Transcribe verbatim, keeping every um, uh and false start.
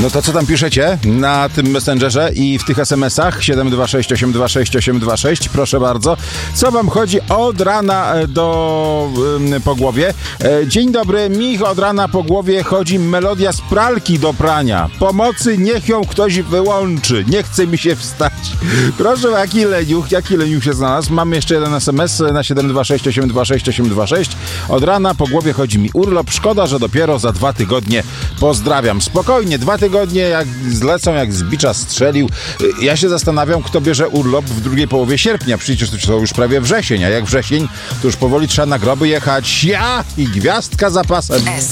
No to co tam piszecie na tym Messengerze i w tych es em esach siedem dwa sześć osiem dwa sześć osiem dwa sześć? Proszę bardzo. Co wam chodzi od rana do y, po głowie? E, dzień dobry, mi od rana po głowie chodzi melodia z pralki do prania. Pomocy, niech ją ktoś wyłączy. Nie chce mi się wstać. Proszę, jaki leniuch, jaki leniuch się znalazł. Mamy jeszcze jeden es em es na siedem dwa sześć osiem dwa sześć osiem dwa sześć. Od rana po głowie chodzi mi urlop. Szkoda, że dopiero za dwa tygodnie. Pozdrawiam. Spokojnie, dwa tygodnie jak zlecą, jak z bicza strzelił. Ja się zastanawiam, kto bierze urlop w drugiej połowie sierpnia. Przecież to już prawie wrzesień, a jak wrzesień, to już powoli trzeba na groby jechać. Ja i gwiazdka za pasem.